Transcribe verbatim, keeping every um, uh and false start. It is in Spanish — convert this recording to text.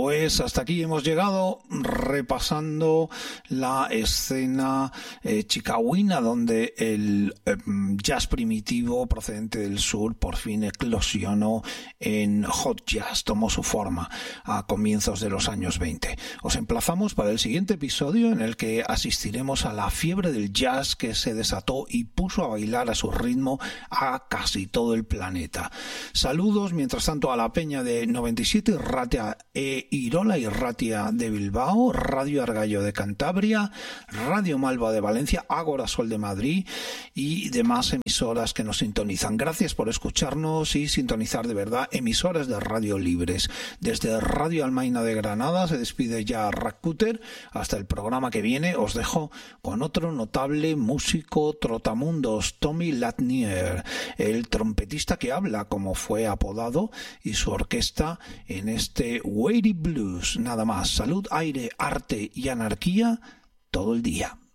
Pues hasta aquí hemos llegado repasando la escena eh, chicahuina, donde el eh, jazz primitivo procedente del sur por fin eclosionó en hot jazz, tomó su forma a comienzos de los años veinte. Os emplazamos para el siguiente episodio, en el que asistiremos a la fiebre del jazz que se desató y puso a bailar a su ritmo a casi todo el planeta. Saludos mientras tanto a la peña de noventa y siete Ratia e Irola y Ratia de Bilbao, Radio Argallo de Cantabria, Radio Malva de Valencia, Ágora Sol de Madrid y demás emisoras que nos sintonizan. Gracias por escucharnos y sintonizar de verdad emisoras de radio libres. Desde Radio Almaina de Granada se despide ya Rakuter. Hasta el programa que viene os dejo con otro notable músico trotamundos, Tommy Latnier, el trompetista que habla, como fue apodado, y su orquesta en este Weighty Blues. Nada más. Salud, aire, arte y anarquía todo el día.